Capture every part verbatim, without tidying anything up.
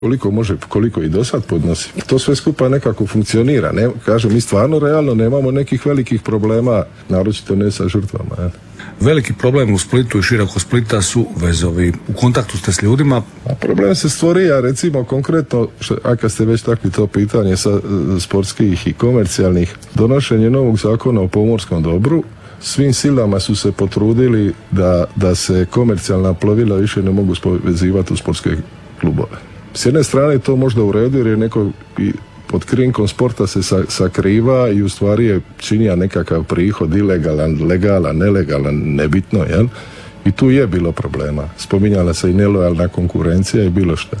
koliko može, koliko i do sad podnosi. To sve skupa nekako funkcionira. Ne, kažem, mi stvarno realno nemamo nekih velikih problema, naročito ne sa žrtvama. Ja. Veliki problem u Splitu i široko Splita su vezovi. U kontaktu ste s ljudima? A problem se stvori, a recimo konkretno, što, a kad ste već takvi to pitanje sa sportskih i komercijalnih, donošenje novog zakona o pomorskom dobru, svim silama su se potrudili da, da se komercijalna plovila više ne mogu povezivati u sportske klubove. S jedne strane to možda u redu jer je neko i pod krinkom sporta se sakriva i u stvari je činija nekakav prihod ilegalan, legalan, nelegalan, nebitno, jel? I tu je bilo problema. Spominjala se i nelojalna konkurencija i bilo šta.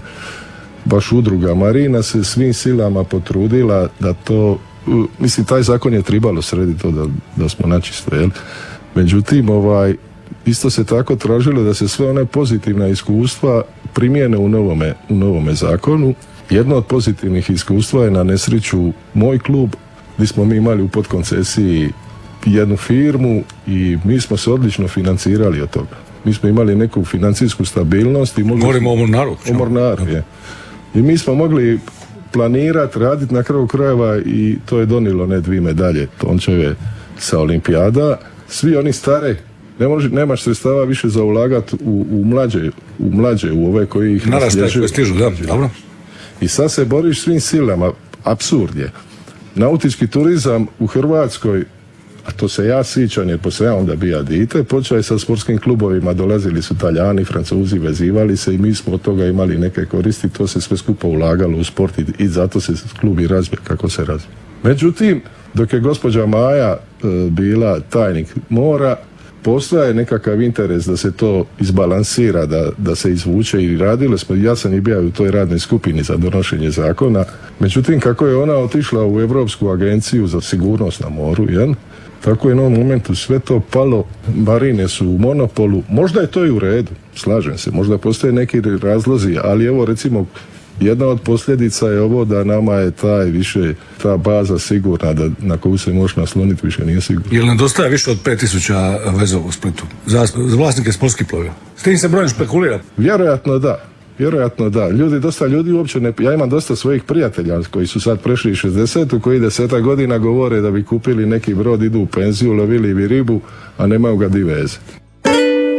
Baš udruga Marina se svim silama potrudila da to, mislim, taj zakon je trebalo srediti to da, da smo načisto, jel? Međutim, ovaj, isto se tako tražilo da se sve one pozitivna iskustva primijene u novome, u novome zakonu. Jedno od pozitivnih iskustva je na nesreću moj klub, gdje smo mi imali u podkoncesiji jednu firmu i mi smo se odlično financirali od toga. Mi smo imali neku financijsku stabilnost i mogli... Govorimo o Mornaru. O Mornaru, je. I mi smo mogli planirati, raditi na kraju krajeva i to je donilo ne dvije medalje Tončeve sa olimpijada. Svi oni stare, ne može, nemaš sredstava više za ulagati u, u mlađe, u mlađe, u ove koji ih narastaje koji stižu, da, dobro. I sad se boriš svim silama, apsurd je. Nautički turizam u Hrvatskoj, a to se ja sjećam jer poslije ja onda bija dite, počeo je sa sportskim klubovima, dolazili su Talijani, Francuzi, vezivali se i mi smo od toga imali neke koristi, to se sve skupo ulagalo u sport i, i zato se klub i razvija kako se razvija. Međutim, dok je gospođa Maja e, bila tajnik mora, postoje nekakav interes da se to izbalansira, da, da se izvuče i radilo smo, ja sam i bio u toj radnoj skupini za donošenje zakona. Međutim, kako je ona otišla u Europsku agenciju za sigurnost na moru, jel? Tako je na ovom momentu sve to palo, marine su u monopolu, možda je to i u redu, slažem se, možda postoje neki razlozi, ali evo recimo jedna od posljedica je ovo da nama je taj više, ta baza sigurna, da na koju se može nasloniti više nije sigurna. Jel nedostaje više od pet tisuća vezova u Splitu za, za vlasnike sportskih plovila? S tim se brojem špekulira? Vjerojatno da. Vjerojatno da. Ljudi, dosta ljudi uopće ne... Ja imam dosta svojih prijatelja koji su sad prešli šezdeset, koji desetak godina govore da bi kupili neki brod, idu u penziju, lovili bi ribu, a nemaju ga di vezati.